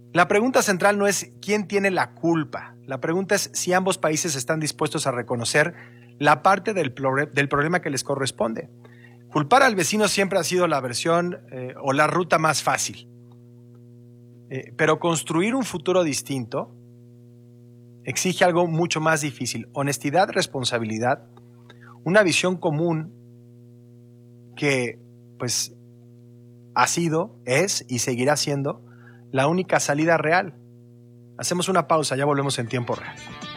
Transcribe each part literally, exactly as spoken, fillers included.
La pregunta central no es quién tiene la culpa. La pregunta es si ambos países están dispuestos a reconocer la parte del, del problema que les corresponde. Culpar al vecino siempre ha sido la versión eh, o la ruta más fácil. Eh, pero construir un futuro distinto exige algo mucho más difícil: honestidad, responsabilidad, una visión común que pues ha sido, es y seguirá siendo la única salida real. Hacemos una pausa, ya volvemos en tiempo real.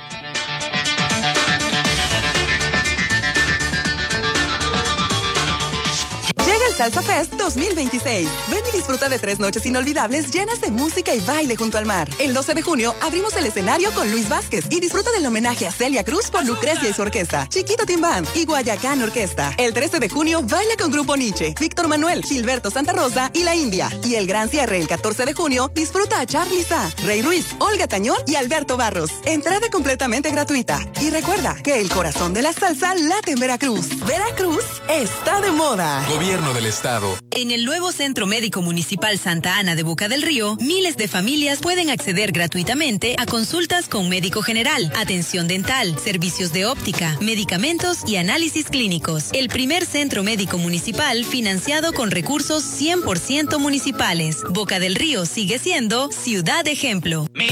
Llega el Salsa Fest dos mil veintiséis. Ven y disfruta de tres noches inolvidables llenas de música y baile junto al mar. El doce de junio abrimos el escenario con Luis Vázquez y disfruta del homenaje a Celia Cruz por Lucrecia y su orquesta, Chiquito Team Band y Guayacán Orquesta. El trece de junio baila con Grupo Nietzsche, Víctor Manuel, Gilberto Santa Rosa y La India. Y el gran cierre el catorce de junio disfruta a Charly Sa, Rey Ruiz, Olga Tañón y Alberto Barros. Entrada completamente gratuita. Y recuerda que el corazón de la salsa late en Veracruz. Veracruz está de moda. Gobierno del Estado. En el nuevo Centro Médico Municipal Santa Ana de Boca del Río, miles de familias pueden acceder gratuitamente a consultas con médico general, atención dental, servicios de óptica, medicamentos y análisis clínicos. El primer centro médico municipal financiado con recursos cien por ciento municipales. Boca del Río sigue siendo ciudad ejemplo.